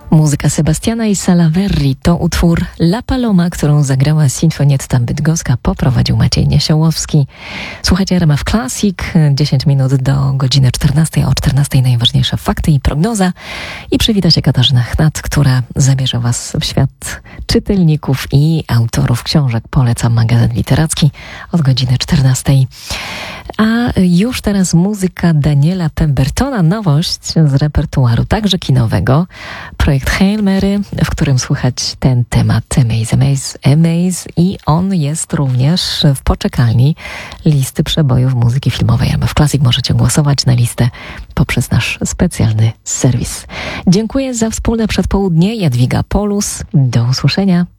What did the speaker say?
Muzyka Sebastiana i Salaverri to utwór La Paloma, którą zagrała Sinfonietta Bydgoska, poprowadził Maciej Niesiołowski. Słuchajcie RMF Classic, 10 minut do godziny 14, o 14 najważniejsze fakty i prognoza. I przywita się Katarzyna Chnat, która zabierze Was w świat czytelników i autorów książek. Polecam magazyn literacki od godziny 14. A już teraz muzyka Daniela Pembertona, nowość z repertuaru także kinowego. Projekt Hail Mary, w którym słychać ten temat Amaze, Amaze, Amaze i on jest również w poczekalni listy przebojów muzyki filmowej. RMF Classic możecie głosować na listę poprzez nasz specjalny serwis. Dziękuję za wspólne przedpołudnie. Jadwiga Polus. Do usłyszenia.